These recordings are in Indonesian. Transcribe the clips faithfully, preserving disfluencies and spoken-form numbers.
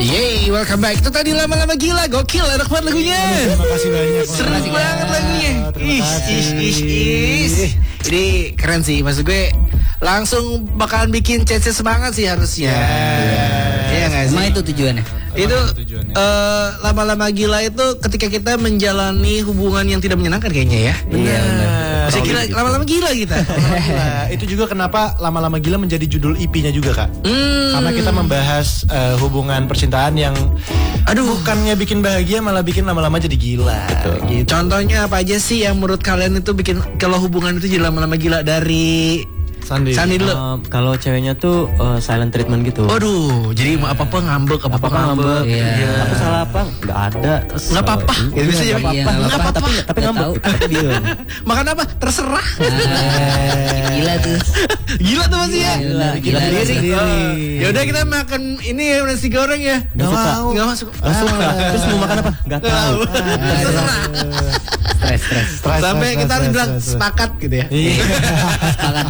Yeay, welcome back. Itu tadi lama-lama gila, gokil, enak banget lagunya. Terima kasih banyak. Seru banget lagunya. Is, is, is, is. Ini keren sih, maksud gue langsung bakalan bikin cece semangat sih harusnya. Iya nggak sih? Emang itu tujuannya? Itu uh, lama-lama gila itu ketika kita menjalani hubungan yang tidak menyenangkan kayaknya ya. Iya benar. Bisa gila, lama-lama gila kita. Nah, itu juga kenapa lama-lama gila menjadi judul E P-nya juga kak. Hmm. Karena kita membahas uh, hubungan percintaan yang aduh bukannya bikin bahagia malah bikin lama-lama jadi gila. Gitu. Contohnya apa aja sih yang menurut kalian itu bikin kalau hubungan itu jadi lama-lama gila dari Sandi. Sandi dulu. Um, kalau ceweknya tuh uh, silent treatment gitu. Waduh, jadi mau apa-apa ngambek, apa-apa ngambek. Iya. Iya. Aku salah apa? Enggak ada. Terus, Nggak apa-apa. uh, Gitu bisa Iya, apa-apa. nggak Nggak apa-apa. apa-apa. Tapi tapi Nggak ngambek. tahu. Tapi diem. Makan apa? Terserah. Nah, gila tuh. Gila tuh masih ya. Gila, gila sendiri. sendiri. Ya udah kita makan ini ya nasi goreng ya. Nggak mau. Nggak masuk. Nggak suka. Terus mau makan apa? Enggak tahu. Terserah. Stres, stres. Stres, Sampai stres, kita harus stres, bilang stres, stres. sepakat gitu ya. Iya. Sepakat.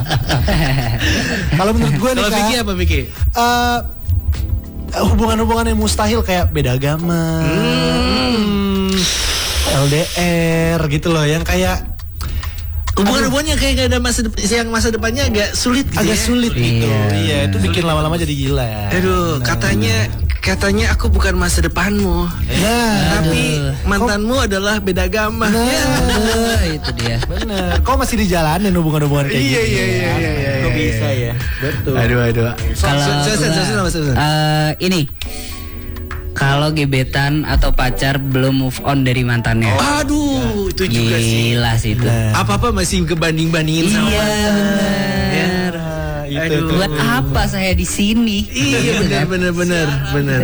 Kalau menurut gue nih Kalau Vicky kak, apa Vicky? uh, hubungan-hubungan yang mustahil kayak beda agama, hmm. L D R gitu loh, yang kayak Hubungan-hubungannya kayak gak ada masa depan, yang masa depannya agak sulit gitu agak ya. sulit gitu. Iya. Iya, itu bikin lama-lama jadi gila. Aduh, Nah. katanya katanya aku bukan masa depanmu. Nah, Tapi mantanmu adalah beda agama. Nah. Ya. Aduh, itu dia. bener. Kok masih dijalanin hubungan-hubungan kayak Iya, gitu? iya, iya, iya, iya. Kok bisa ya? Betul. Aduh, aduh. Kalau Susan, gua, Susan, apa, Susan? eh, ini kalau gebetan atau pacar belum move on dari mantannya, Aduh, itu juga sih. gila sih itu. Nah. Apa-apa masih kebanding-bandingin sama Iya mantan. benar. Nah, itu, Aduh. itu. Buat apa saya di sini? Iya benar benar benar benar.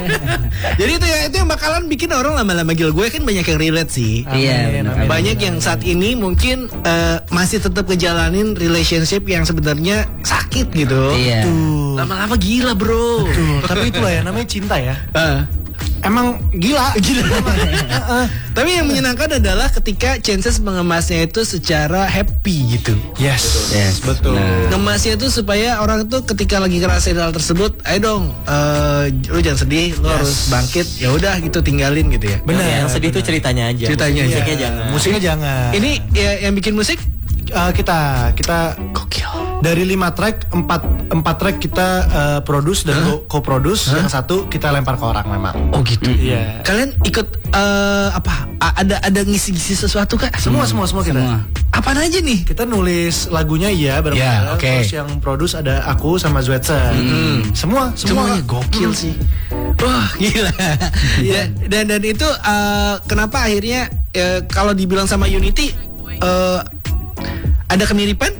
Jadi itu ya itu yang bakalan bikin orang lama-lama gila. Gue kan banyak yang relate sih. Iya, Amin, benar. amin. Banyak yang saat ini mungkin eh, masih tetap ngejalanin relationship yang sebenarnya sakit gitu. Iya. Tuh. Lama-lama gila bro. Tuh, tapi itulah ya namanya cinta ya. Eh, Emang gila, gila. Tapi yang menyenangkan adalah ketika chances mengemasnya itu secara happy gitu. Yes, Yes. betul. Ngemasnya itu supaya orang tuh ketika lagi ngerasain hal tersebut, ayo dong, eh, lu jangan sedih, lu Yes. harus bangkit. Ya udah gitu tinggalin gitu ya. Benar. Yang sedih tuh ceritanya aja. Ceritanya aja. Musiknya jangan. Musiknya jangan. Ini ya, yang bikin musik Eh, kita kita gokil. dari lima track empat empat track kita eh, produce dan co- co-produce, yang satu kita lempar ke orang memang. Oh gitu. Iya. Kalian ikut eh, apa? A- ada ada ngisi-ngisi sesuatu kak? Semua semua semua kita. Semua. Apaan aja nih? Kita nulis lagunya iya bareng Ya, oke. terus yang produce ada aku sama Zwetsen. Semua semua Semuanya gokil sih. Wah gila. Iya. dan, dan dan itu eh, kenapa akhirnya eh, kalau dibilang sama Unity eh, ada kemiripan?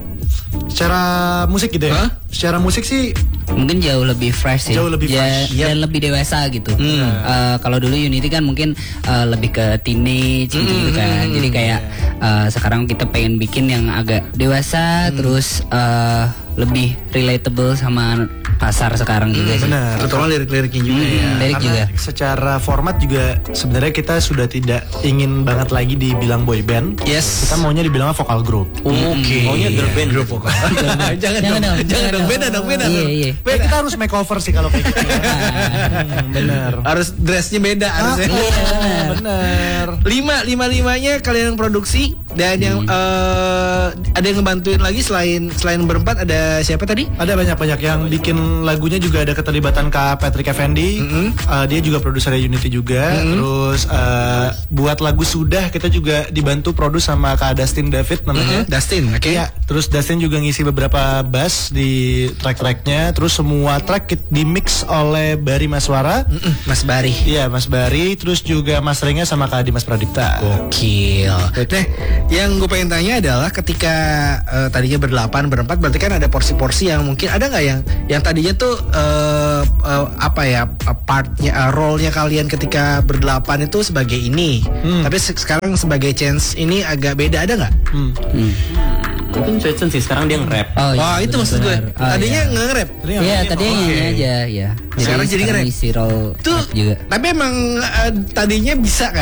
Secara musik gitu ya. Hah? Secara musik sih Mungkin jauh lebih fresh sih. Jauh lebih Ya, fresh, yep. dan lebih dewasa gitu. Hmm. Eh, kalau dulu Unity kan mungkin eh, lebih ke teenage gitu, Hmm, kan. Jadi kayak eh, sekarang kita pengen bikin yang agak dewasa, terus eh, lebih relatable sama pasar sekarang juga sih. benar. Terutama lirik-liriknya juga ya. Hmm, lirik Karena juga. secara format juga sebenarnya kita sudah tidak ingin banget lagi dibilang boy band. Yes. Kita maunya dibilang vokal group. Oke. Maunya girl band. Grup vokal. jangan, Jangan dong, dong, jangan jangan dong, dong. beda dong, beda Iya, dong. iya. Eh, kita harus makeover sih kalau kayak gitu. Hmm, bener. Harus dressnya beda harusnya. Ah, bener. Lima, lima limanya kalian yang produksi dan yang eh, ada yang ngebantuin lagi selain selain berempat ada siapa tadi? Ada banyak-banyak yang bikin lagunya juga ada keterlibatan Kak Patrick Effendi. Uh, dia juga produser Unity juga. Terus uh, buat lagu Sudah kita juga dibantu produce sama Kak Dustin David namanya. Dustin, oke. Iya, terus Dustin juga ngisi beberapa bass di track-tracknya. Terus semua track kit- di mix oleh Bari Maswara. Mm-mm, Mas Bari. Iya, Mas Bari. Terus juga masteringnya sama Kak Dimas Pradipta. Gokil. Nah, yang gue pengen tanya adalah ketika eh, tadinya berdelapan berempat, berarti kan ada porsi-porsi yang mungkin ada nggak yang yang tadinya tuh eh, eh, apa ya partnya, eh, role-nya kalian ketika berdelapan itu sebagai ini, tapi se- sekarang sebagai chance ini agak beda, ada nggak? Hmm. Hmm. Mungkin Zwetsen sih sekarang dia nge-rap. Oh, Wah iya, itu maksud gue. benar-benar. Oh, Tadinya iya. nge-rap. Iya, tadi yang nyanyi aja ya. Sekarang jadi nge-rap. isi role Tuh, rap juga. tapi emang eh, tadinya bisa kan?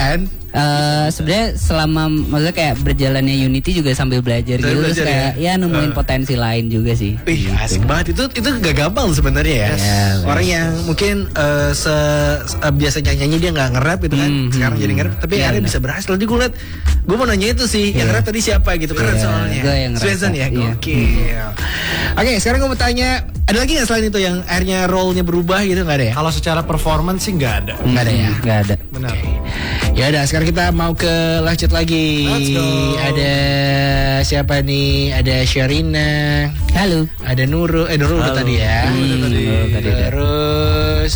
Eh, sebenarnya selama maksudnya kayak berjalannya Unity juga sambil belajar Sambil gitu, belajar terus kayak ya, nemuin potensi lain juga sih. Wih, asik banget itu itu gak gampang sebenarnya ya. Ya, Orang yang mungkin eh, se, se- eh, biasa nyanyi dia nggak nge-rap gitu kan, Hmm, sekarang jadi nge-rap, tapi Iya, akhirnya benar. bisa berhasil. Jadi gue liat, gue mau nanya itu sih, yang nge-rap tadi siapa gitu, keren Iya, soalnya. gue yang nge-rap. Sweden ya, Iya. gokil. Oke, sekarang gue mau tanya, ada lagi nggak selain itu yang akhirnya role-nya berubah gitu, nggak ada ya? Kalau secara performance sih nggak ada. Nggak ada ya. Nggak ada. Benar. Ya udah, sekarang kita mau ke lanjut lagi. Let's go. Ada siapa nih? Ada Sharina. Halo. Ada Nurul, eh Nurul udah Halo. tadi ya. Hmm, Nurul tadi udah. Terus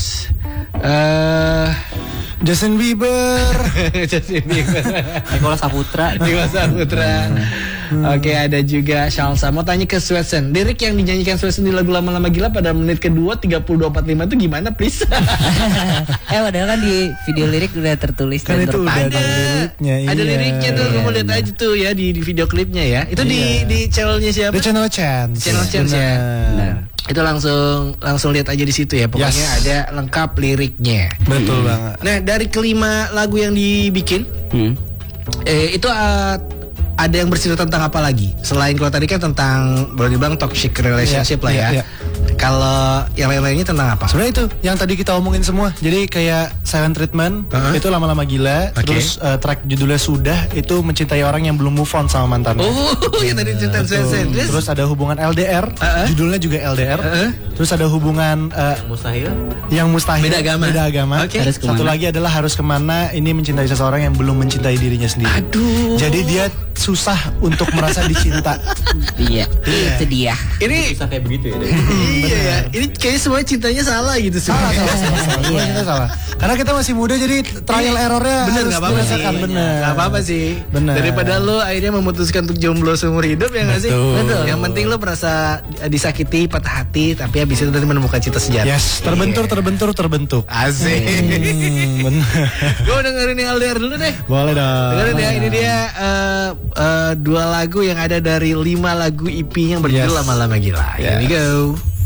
eh Justin Bieber. Justin Bieber. Nikola Saputra. Dimas Saputra. Oke, ada juga Shalsa. Mau tanya ke Swetsen, lirik yang dinyanyikan Swetsen di lagu Lama-Lama Gila pada menit kedua tiga puluh dua empat puluh lima itu gimana, please? Eh padahal kan di video lirik udah tertulis Kan dan itu terpa- udah ada liriknya, ada iya. liriknya tuh, Iya, kamu lihat benar. aja tuh ya di, di video klipnya ya. Itu di Iya. di channelnya siapa? The Channel Chance. Channel Chance ya. Benar. Itu langsung langsung lihat aja di situ ya. Pokoknya Yes. ada lengkap liriknya. Betul banget. Nah, dari kelima lagu yang dibikin, Hmm. eh, itu uh, ada yang bercerita tentang apa lagi? Selain kalau tadi kan tentang boleh dibilang toxic relationship Iya, lah ya. iya, iya. Kalau yang lain-lainnya tentang apa? Sebenarnya itu yang tadi kita omongin semua. Jadi kayak Silent Treatment Uh-huh. itu lama-lama gila. Oke. Terus uh, track judulnya Sudah itu mencintai orang yang belum move on sama mantannya. Oh, yang tadi cerita Betul. Sen. Terus, Terus ada hubungan L D R, Uh-uh. judulnya juga L D R. Uh-uh. Terus ada hubungan uh, Mustahil. yang mustahil, Beda agama. beda agama. Oke. Harus kemana? Satu lagi adalah harus kemana. Ini mencintai seseorang yang belum mencintai dirinya sendiri. aduh. Jadi dia susah untuk merasa dicinta. Iya. Iya. Itu dia. Ini Bisa kayak begitu ya. Dek? iya ya. Ini kayaknya semua cintanya salah gitu Salah, sebenarnya. salah, salah, salah. Semua kita salah. Karena kita masih muda jadi trial errornya Bener, harus nggak apa-apa sih. dirasakan, bener. Gak apa-apa sih. Bener. Daripada lo akhirnya memutuskan untuk jomblo seumur hidup ya nggak sih? Betul. Betul. Yang penting lo merasa disakiti, patah hati, tapi habis itu nanti menemukan cinta sejati. Yes, terbentur, terbentur, terbentuk. Asik. Hmm, bener. Gue dengerin yang L D R dulu deh. Boleh dong. Dengerin ya, ini dia eh, eh, dua lagu yang ada dari lima lagu E P yang berjudul Yes. Lama-Lama Gila. Here we Yes. go.